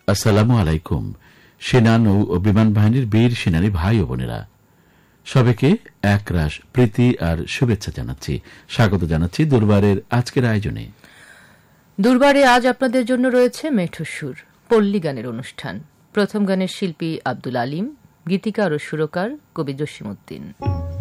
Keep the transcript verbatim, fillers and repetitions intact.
আসসালামু আলাইকুম। সেনা নৌ ও বিমান বাহিনীর বীর সেনানী ভাই ও বোনেরা, সবাইকে একরাশ প্রীতি আর শুভেচ্ছা জানাচ্ছি। স্বাগত জানাচ্ছি দুর্বারের আজকের আয়োজনে। দুর্বারে আজ আপনাদের জন্য রয়েছে মেঠো সুর, পল্লী গানের অনুষ্ঠান। প্রথম গানের শিল্পী আব্দুল আলিম, গীতিকার ও সুরকার কবি জসিমউদ্দিন।